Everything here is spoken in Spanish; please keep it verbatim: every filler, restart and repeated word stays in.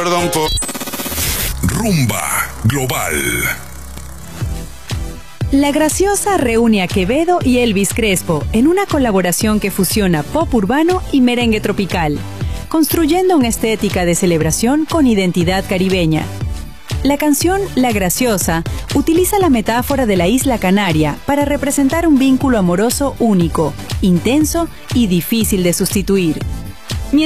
Perdón por... Rumba Global. La Graciosa reúne a Quevedo y Elvis Crespo en una colaboración que fusiona pop urbano y merengue tropical, construyendo una estética de celebración con identidad caribeña. La canción La Graciosa utiliza la metáfora de la isla Canaria para representar un vínculo amoroso único, intenso y difícil de sustituir.